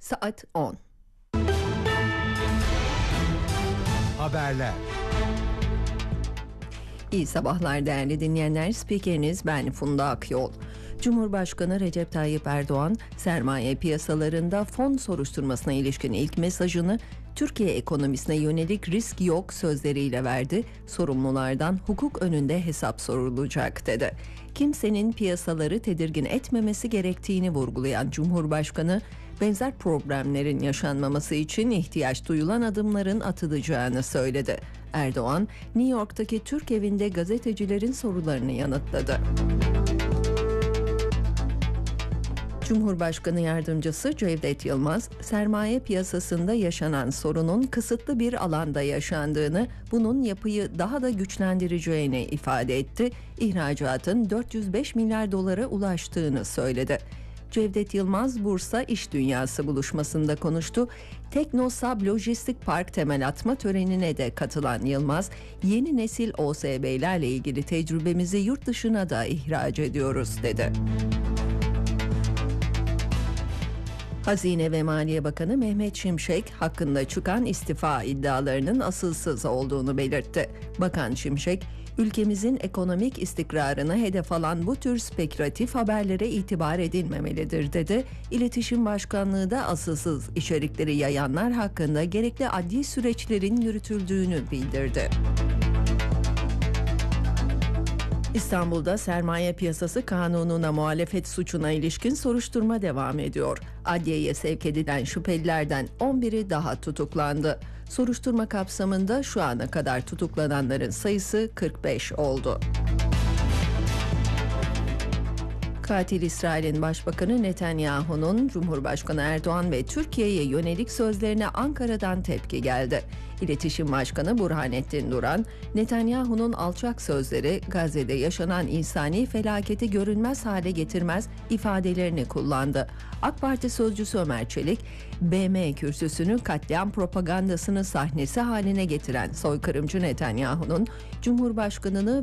Saat 10. Haberler. İyi sabahlar değerli dinleyenler. Spikeriniz ben Funda Akyol. Cumhurbaşkanı Recep Tayyip Erdoğan, sermaye piyasalarında fon soruşturmasına ilişkin ilk mesajını Türkiye ekonomisine yönelik risk yok sözleriyle verdi. Sorumlulardan hukuk önünde hesap sorulacak dedi. Kimsenin piyasaları tedirgin etmemesi gerektiğini vurgulayan Cumhurbaşkanı, benzer problemlerin yaşanmaması için ihtiyaç duyulan adımların atılacağını söyledi. Erdoğan, New York'taki Türk Evi'nde gazetecilerin sorularını yanıtladı. Cumhurbaşkanı Yardımcısı Cevdet Yılmaz, sermaye piyasasında yaşanan sorunun kısıtlı bir alanda yaşandığını, bunun yapıyı daha da güçlendireceğini ifade etti. İhracatın 405 milyar dolara ulaştığını söyledi. Cevdet Yılmaz, Bursa İş Dünyası buluşmasında konuştu. Teknosab Lojistik Park temel atma törenine de katılan Yılmaz, yeni nesil OSB'lerle ilgili tecrübemizi yurt dışına da ihraç ediyoruz dedi. Hazine ve Maliye Bakanı Mehmet Şimşek hakkında çıkan istifa iddialarının asılsız olduğunu belirtti. Bakan Şimşek, ülkemizin ekonomik istikrarını hedef alan bu tür spekülatif haberlere itibar edilmemelidir dedi. İletişim Başkanlığı da asılsız içerikleri yayanlar hakkında gerekli adli süreçlerin yürütüldüğünü bildirdi. İstanbul'da sermaye piyasası kanununa muhalefet suçuna ilişkin soruşturma devam ediyor. Adliyeye sevk edilen şüphelilerden 11'i daha tutuklandı. Soruşturma kapsamında şu ana kadar tutuklananların sayısı 45 oldu. Katil İsrail'in Başbakanı Netanyahu'nun Cumhurbaşkanı Erdoğan ve Türkiye'ye yönelik sözlerine Ankara'dan tepki geldi. İletişim Başkanı Burhanettin Duran, Netanyahu'nun alçak sözleri Gazze'de yaşanan insani felaketi görünmez hale getirmez ifadelerini kullandı. AK Parti sözcüsü Ömer Çelik, BM kürsüsünü katliam propagandasını sahnesi haline getiren soykırımcı Netanyahu'nun Cumhurbaşkanını